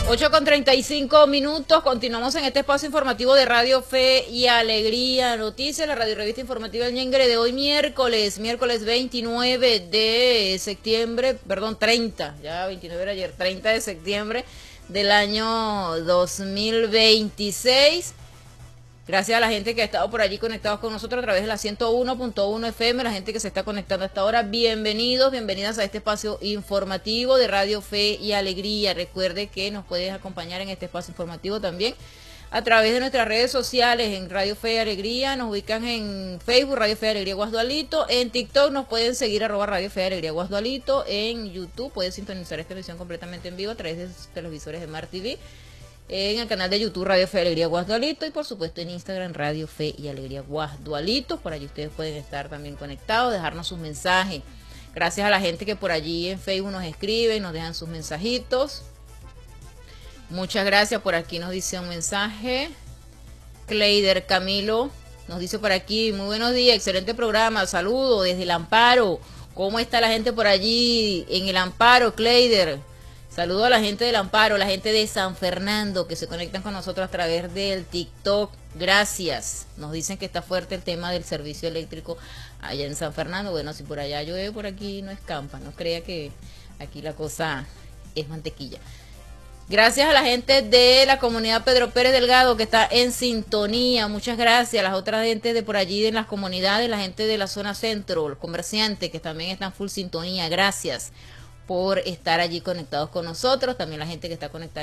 8:35, continuamos en este espacio informativo de Radio Fe y Alegría Noticias, la radio revista informativa del Ñengre de hoy miércoles 29 de septiembre, perdón, 30, ya 29 era ayer, 30 de septiembre del año 2026. Gracias a la gente que ha estado por allí conectados con nosotros a través de la 101.1 FM, la gente que se está conectando hasta ahora, bienvenidos, bienvenidas a este espacio informativo de Radio Fe y Alegría. Recuerde que nos puedes acompañar en este espacio informativo también a través de nuestras redes sociales en Radio Fe y Alegría. Nos ubican en Facebook, Radio Fe y Alegría Guasdualito, en TikTok nos pueden seguir @Radio Fe y Alegría Guasdualito, en YouTube pueden sintonizar esta emisión completamente en vivo a través de sus televisores de Smart TV, en el canal de YouTube Radio Fe y Alegría Guasdualito y por supuesto en Instagram Radio Fe y Alegría Guasdualito. Por allí ustedes pueden estar también conectados, dejarnos sus mensajes. Gracias a la gente que por allí en Facebook nos escribe, nos dejan sus mensajitos. Muchas gracias. Por aquí nos dice un mensaje Cleider Camilo, nos dice por aquí: muy buenos días, excelente programa, saludo desde el Amparo. ¿Cómo está la gente por allí en el Amparo, Cleider? Saludo a la gente del Amparo, la gente de San Fernando que se conectan con nosotros a través del TikTok. Gracias. Nos dicen que está fuerte el tema del servicio eléctrico allá en San Fernando. Bueno, si por allá llueve, por aquí no escampa. No crea que aquí la cosa es mantequilla. Gracias a la gente de la comunidad Pedro Pérez Delgado que está en sintonía. Muchas gracias. A las otras gente de por allí en las comunidades, la gente de la zona centro, los comerciantes que también están full sintonía. Gracias por estar allí conectados con nosotros, también la gente que está conectada